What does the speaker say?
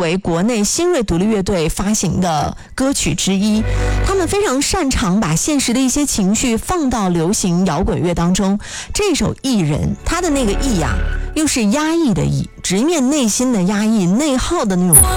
为国内新锐独立乐队发行的歌曲之一。他们非常擅长把现实的一些情绪放到流行摇滚乐当中。这首《艺人》，他的那个“艺”呀，又是压抑的“抑”，直面内心的压抑、内耗的那种